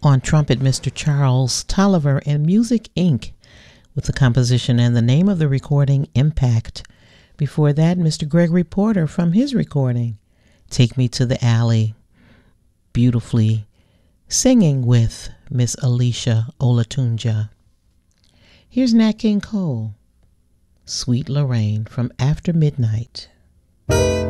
On trumpet, Mr. Charles Tolliver, and Music Inc. with the composition and the name of the recording, Impact. Before that, Mr. Gregory Porter from his recording, Take Me to the Alley, beautifully singing with Miss Alicia Olatunja. Here's Nat King Cole, Sweet Lorraine from After Midnight.